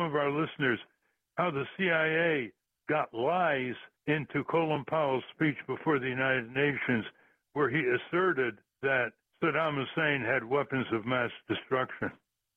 of our listeners how the CIA got lies into Colin Powell's speech before the United Nations, where he asserted that Saddam Hussein had weapons of mass destruction?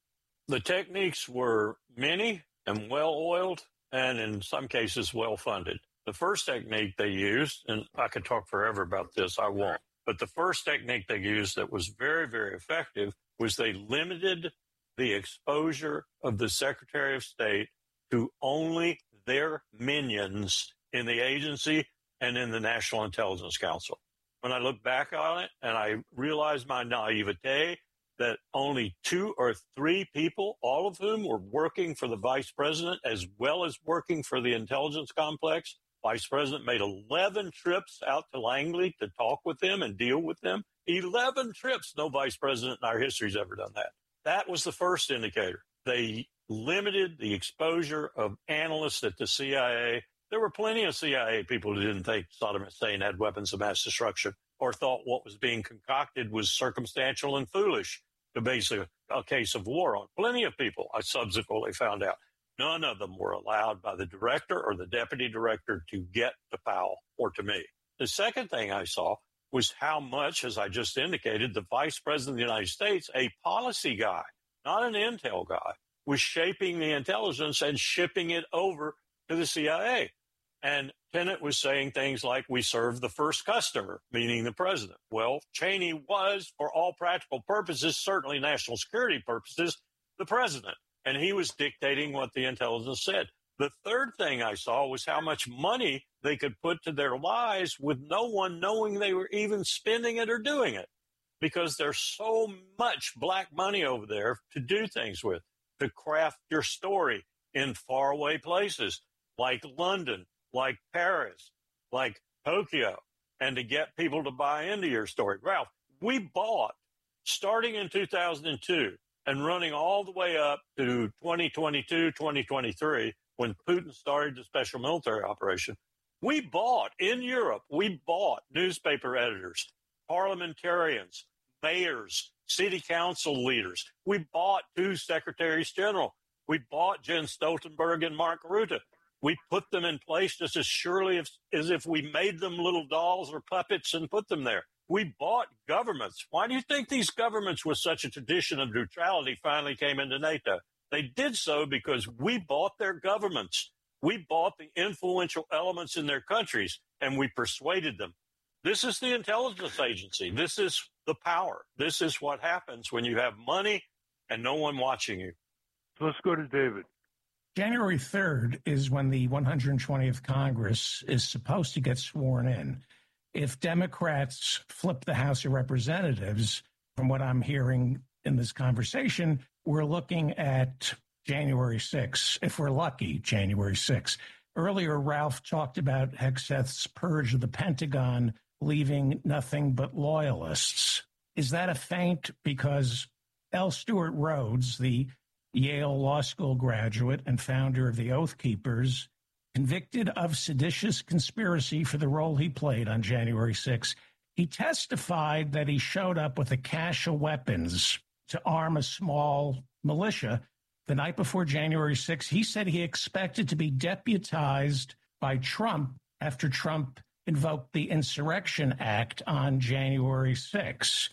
The techniques were many and well-oiled, and in some cases well-funded. The first technique they used, and I could talk forever about this, I won't, but the first technique they used that was very, very effective was they limited the exposure of the Secretary of State to only their minions in the agency and in the National Intelligence Council. When I look back on it and I realize my naivete that only 2 or 3 people, all of whom were working for the vice president as well as working for the intelligence complex, vice president made 11 trips out to Langley to talk with them and deal with them. 11 trips. No vice president in our history has ever done that. That was the first indicator. They limited the exposure of analysts at the CIA. There were plenty of CIA people who didn't think Saddam Hussein had weapons of mass destruction or thought what was being concocted was circumstantial and foolish to base a case of war on. Plenty of people, I subsequently found out. None of them were allowed by the director or the deputy director to get to Powell or to me. The second thing I saw was how much, as I just indicated, the vice president of the United States, a policy guy, not an intel guy, was shaping the intelligence and shipping it over to the CIA. And Tenet was saying things like, we serve the first customer, meaning the president. Well, Cheney was, for all practical purposes, certainly national security purposes, the president. And he was dictating what the intelligence said. The third thing I saw was how much money they could put to their lies with no one knowing they were even spending it or doing it. Because there's so much black money over there to do things with, to craft your story in faraway places like London, like Paris, like Tokyo, and to get people to buy into your story. Ralph, we bought, starting in 2002 and running all the way up to 2022, 2023, when Putin started the special military operation, we bought, in Europe, we bought newspaper editors, parliamentarians, mayors, city council leaders. We bought 2 secretaries general. We bought Jens Stoltenberg and Mark Rutte. We put them in place just as surely as if we made them little dolls or puppets and put them there. We bought governments. Why do you think these governments with such a tradition of neutrality finally came into NATO? They did so because we bought their governments. We bought the influential elements in their countries, and we persuaded them. This is the intelligence agency. This is the power. This is what happens when you have money and no one watching you. So let's go to David. January 3rd is when the 120th Congress is supposed to get sworn in. If Democrats flip the House of Representatives, from what I'm hearing in this conversation, we're looking at January 6th, if we're lucky, January 6th. Earlier, Ralph talked about Hegseth's purge of the Pentagon, leaving nothing but loyalists. Is that a feint? Because L. Stewart Rhodes, the Yale Law School graduate and founder of the Oath Keepers, convicted of seditious conspiracy for the role he played on January 6th, he testified that he showed up with a cache of weapons to arm a small militia the night before January 6th. He said he expected to be deputized by Trump after Trump invoked the Insurrection Act on January 6th.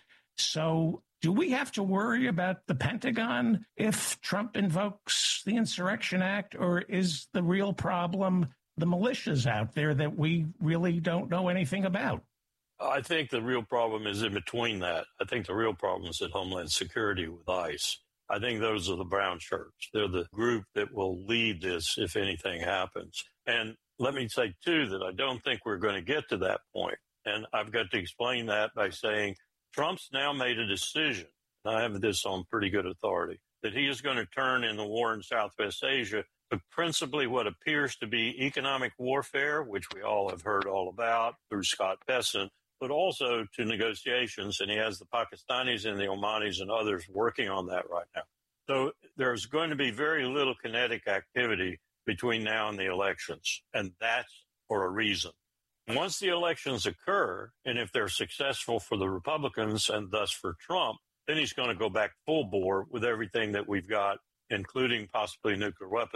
So do we have to worry about the Pentagon if Trump invokes the Insurrection Act, or is the real problem the militias out there that we really don't know anything about? I think the real problem is in between that. I think the real problem is at Homeland Security with ICE. I think those are the brown shirts. They're the group that will lead this if anything happens. And let me say, too, that I don't think we're going to get to that point. And I've got to explain that by saying Trump's now made a decision, and I have this on pretty good authority, that he is going to turn in the war in Southwest Asia to principally what appears to be economic warfare, which we all have heard all about through Scott Bessent, but also to negotiations. And he has the Pakistanis and the Omanis and others working on that right now. So there's going to be very little kinetic activity between now and the elections. And that's for a reason. Once the elections occur, and if they're successful for the Republicans and thus for Trump, then he's going to go back full bore with everything that we've got, including possibly nuclear weapons.